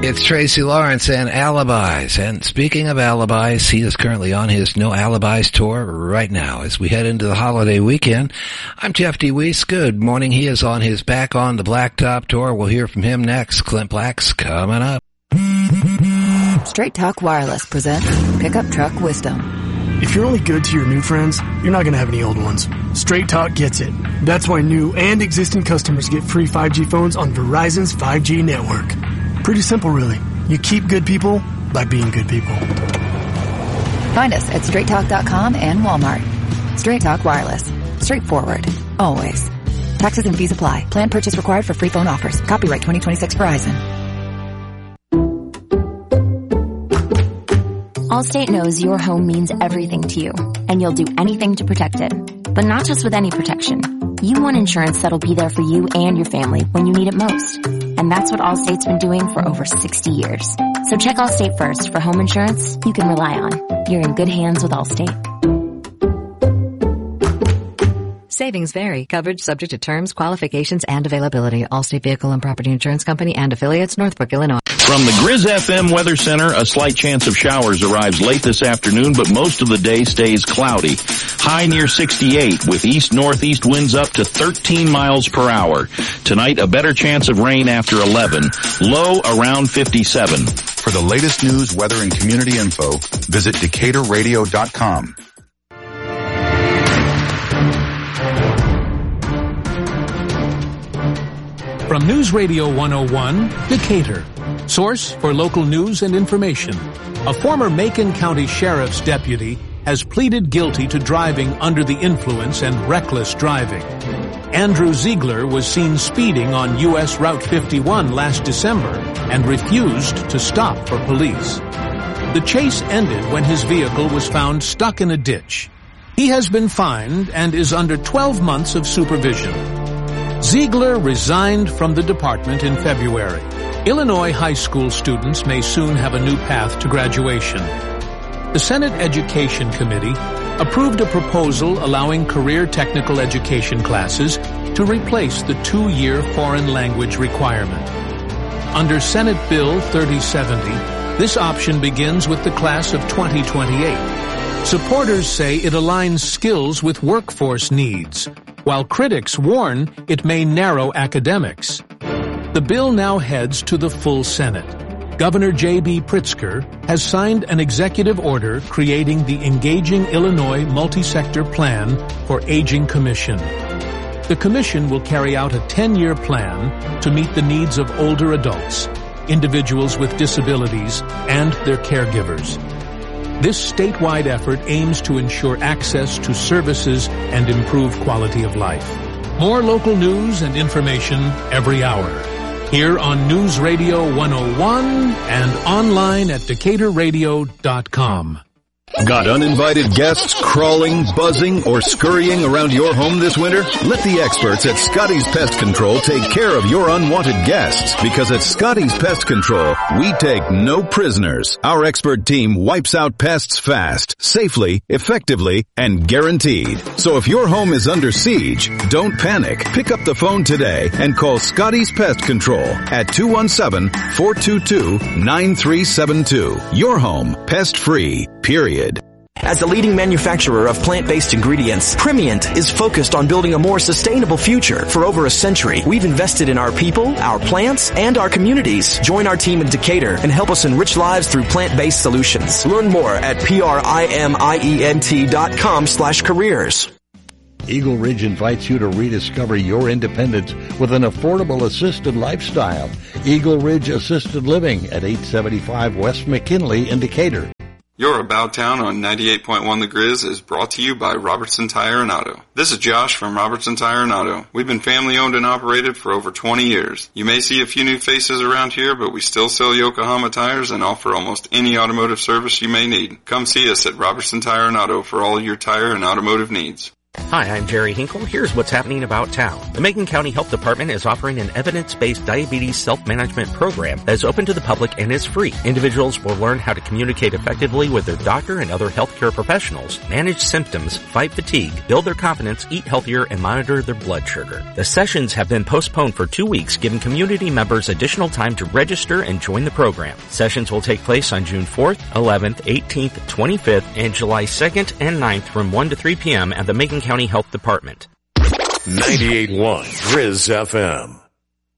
It's Tracy Lawrence and Alibis. And speaking of alibis, he is currently on his No Alibis tour right now as we head into the holiday weekend. I'm Jeff DeWeese. Good morning. He is on his Back on the Blacktop tour. We'll hear from him next. Clint Black's coming up. Straight Talk Wireless presents Pickup Truck Wisdom. If you're only good to your new friends, you're not going to have any old ones. Straight Talk gets it. That's why new and existing customers get free 5G phones on Verizon's 5G network. Pretty simple, really. You keep good people by being good people. Find us at straighttalk.com and Walmart. Straight Talk Wireless. Straightforward. Always. Taxes and fees apply. Plan purchase required for free phone offers. Copyright 2026 Verizon. Allstate knows your home means everything to you, and you'll do anything to protect it. But not just with any protection. You want insurance that'll be there for you and your family when you need it most. And that's what Allstate's been doing for over 60 years. So check Allstate first for home insurance you can rely on. You're in good hands with Allstate. Savings vary. Coverage subject to terms, qualifications, and availability. Allstate Vehicle and Property Insurance Company and affiliates, Northbrook, Illinois. From the Grizz FM Weather Center, a slight chance of showers arrives late this afternoon, but most of the day stays cloudy. High near 68 with east-northeast winds up to 13 miles per hour. Tonight, a better chance of rain after 11. Low around 57. For the latest news, weather, and community info, visit DecaturRadio.com. From News Radio 101, Decatur. Source for local news and information. A former Macon County Sheriff's deputy has pleaded guilty to driving under the influence and reckless driving. Andrew Ziegler was seen speeding on U.S. Route 51 last December and refused to stop for police. The chase ended when his vehicle was found stuck in a ditch. He has been fined and is under 12 months of supervision. Ziegler resigned from the department in February. Illinois high school students may soon have a new path to graduation. The Senate Education Committee approved a proposal allowing career technical education classes to replace the 2-year foreign language requirement. Under Senate Bill 3070, this option begins with the class of 2028. Supporters say it aligns skills with workforce needs, while critics warn it may narrow academics. The bill now heads to the full Senate. Governor J.B. Pritzker has signed an executive order creating the Engaging Illinois Multi-Sector Plan for Aging Commission. The commission will carry out a 10-year plan to meet the needs of older adults, individuals with disabilities, and their caregivers. This statewide effort aims to ensure access to services and improve quality of life. More local news and information every hour. Here on News Radio 101 and online at DecaturRadio.com. Got uninvited guests crawling, buzzing, or scurrying around your home this winter? Let the experts at Scotty's Pest Control take care of your unwanted guests. Because at Scotty's Pest Control, we take no prisoners. Our expert team wipes out pests fast, safely, effectively, and guaranteed. So if your home is under siege, don't panic. Pick up the phone today and call Scotty's Pest Control at 217-422-9372. Your home, pest-free, period. As the leading manufacturer of plant-based ingredients, Primient is focused on building a more sustainable future. For over a century, we've invested in our people, our plants, and our communities. Join our team in Decatur and help us enrich lives through plant-based solutions. Learn more at primient.com/careers. Eagle Ridge invites you to rediscover your independence with an affordable assisted lifestyle. Eagle Ridge Assisted Living at 875 West McKinley in Decatur. Your About Town on 98.1 The Grizz is brought to you by Robertson Tire and Auto. This is Josh from Robertson Tire and Auto. We've been family owned and operated for over 20 years. You may see a few new faces around here, but we still sell Yokohama tires and offer almost any automotive service you may need. Come see us at Robertson Tire and Auto for all your tire and automotive needs. Hi, I'm Jerry Hinkle. Here's what's happening about town. The Macon County Health Department is offering an evidence-based diabetes self-management program that is open to the public and is free. Individuals will learn how to communicate effectively with their doctor and other healthcare professionals, manage symptoms, fight fatigue, build their confidence, eat healthier, and monitor their blood sugar. The sessions have been postponed for 2 weeks, giving community members additional time to register and join the program. Sessions will take place on June 4th, 11th, 18th, 25th, and July 2nd and 9th from 1 to 3 p.m. at the Macon County Health Department. 98.1 Grizz FM.